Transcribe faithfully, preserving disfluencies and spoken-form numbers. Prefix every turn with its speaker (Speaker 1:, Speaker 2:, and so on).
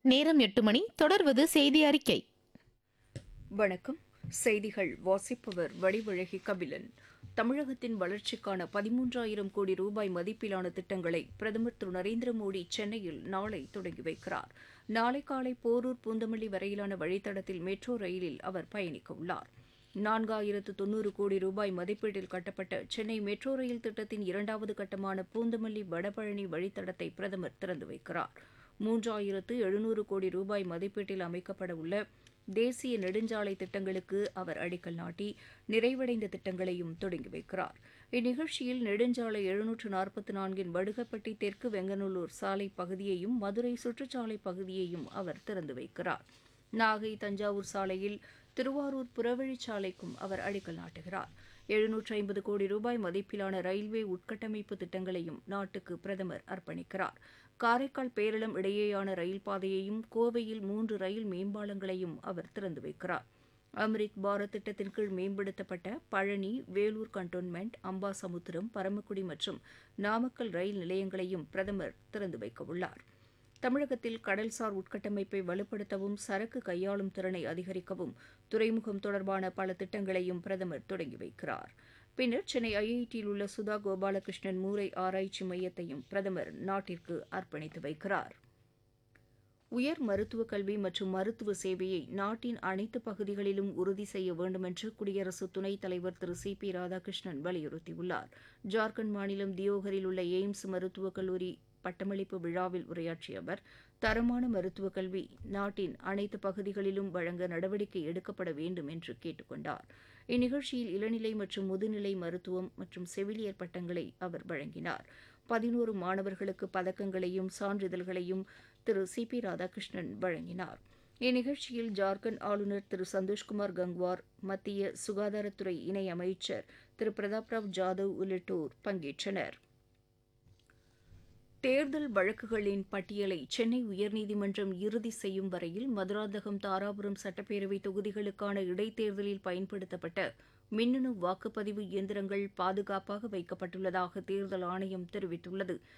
Speaker 1: நேரம் எட்டு மணி. தொடர்வது செய்தி அறிக்கை.
Speaker 2: வணக்கம். செய்திகள் வாசிப்பவர் வடிவழகி கபிலன். தமிழகத்தின் வளர்ச்சிக்கான பதிமூன்றாயிரம் கோடி ரூபாய் மதிப்பிலான திட்டங்களை பிரதமர் திரு நரேந்திர மோடி சென்னையில் நாளை தொடங்கி வைக்கிறார். நாளை காலை போரூர் பூந்தமல்லி வரையிலான வழித்தடத்தில் மெட்ரோ ரயிலில் அவர் பயணிக்க உள்ளார். நான்காயிரத்து தொன்னூறு கோடி ரூபாய் மதிப்பீட்டில் கட்டப்பட்ட சென்னை மெட்ரோ ரயில் திட்டத்தின் இரண்டாவது கட்டமான பூந்தமல்லி வடபழனி வழித்தடத்தை பிரதமர் திறந்து வைக்கிறார். மூன்றாயிரத்து எழுநூறு கோடி ரூபாய் மதிப்பீட்டில் அமைக்கப்பட உள்ள தேசிய நெடுஞ்சாலை திட்டங்களுக்கு அவர் அடிக்கல் நாட்டி நிறைவடைந்த திட்டங்களையும் தொடங்கி வைக்கிறார். இந்நிகழ்ச்சியில் நெடுஞ்சாலை எழுநூற்று நாற்பத்தி நான்கின் வடுகப்பட்டி தெற்கு வெங்கநல்லூர் சாலை பகுதியையும் மதுரை சுற்றுச்சாலை பகுதியையும் அவர் திறந்து வைக்கிறார். நாகை தஞ்சாவூர் சாலையில் திருவாரூர் புறவழிச்சாலைக்கும் அவர் அடிக்கல் நாட்டுகிறார். எழுநூற்று ஐம்பது கோடி ரூபாய் மதிப்பிலான ரயில்வே உட்கட்டமைப்பு திட்டங்களையும் நாட்டுக்கு பிரதமர் அர்ப்பணிக்கிறார். காரைக்கால் பேரளம் இடையேயான ரயில் பாதையையும் கோவையில் மூன்று ரயில் மேம்பாலங்களையும் அவர் திறந்து வைக்கிறார். அம்ரித் பாரத் திட்டத்தின் கீழ் மேம்படுத்தப்பட்ட பழனி, வேலூர் கண்டோன்மெண்ட், அம்பாசமுத்திரம், பரமக்குடி மற்றும் நாமக்கல் ரயில் நிலையங்களையும் பிரதமர் திறந்து வைக்கவுள்ளார். தமிழகத்தில் கடல்சார் உட்கட்டமைப்பை வலுப்படுத்தவும் சரக்கு கையாளும் திறனை அதிகரிக்கவும் துறைமுகம் தொடர்பான பல திட்டங்களையும் பிரதமர் தொடங்கி வைக்கிறார். பின்னர் சென்னை ஐஐடியில் உள்ள சுதா கோபாலகிருஷ்ணன் மூளை ஆராய்ச்சி மையத்தையும் பிரதமர் நாட்டிற்கு அர்ப்பணித்து வைக்கிறார். உயர் மருத்துவக் கல்வி மற்றும் மருத்துவ சேவையை நாட்டின் அனைத்து பகுதிகளிலும் உறுதி செய்ய வேண்டுமென்று குடியரசு துணைத் தலைவர் திரு சி பி ராதாகிருஷ்ணன் வலியுறுத்தியுள்ளார். ஜார்க்கண்ட் மாநிலம் தியோகரில் உள்ள எய்ம்ஸ் மருத்துவக் கல்லூரி பட்டமளிப்பு விழாவில் உரையாற்றிய அவர், தரமான மருத்துவக் கல்வி நாட்டின் அனைத்து பகுதிகளிலும் வழங்க நடவடிக்கை எடுக்கப்பட வேண்டும் என்று கேட்டுக் கொண்டார். இந்நிகழ்ச்சியில் இளநிலை மற்றும் முதுநிலை மருத்துவம் மற்றும் செவிலியர் பட்டங்களை அவர் வழங்கினார். பதினோரு மாணவர்களுக்கு பதக்கங்களையும் சான்றிதழ்களையும் திரு சி பி ராதாகிருஷ்ணன் வழங்கினார். இந்நிகழ்ச்சியில் ஜார்க்கண்ட் ஆளுநர் திரு சந்தோஷ்குமார் கங்வார், மத்திய சுகாதாரத்துறை இணை அமைச்சர் திரு பிரதாப்ராவ் ஜாதவ் உள்ளிட்டோர் பங்கேற்றனர். தேர்தல் வழக்குகளின் பட்டியலை சென்னை உயர்நீதிமன்றம் இறுதி செய்யும் வரையில் மதுராந்தகம், தாராபுரம் சட்டப்பேரவை தொகுதிகளுக்கான இடைத்தேர்தலில் பயன்படுத்தப்பட்ட மின்னணு வாக்குப்பதிவு இயந்திரங்கள் பாதுகாப்பாக வைக்கப்பட்டுள்ளதாக தேர்தல் ஆணையம் தெரிவித்துள்ளது.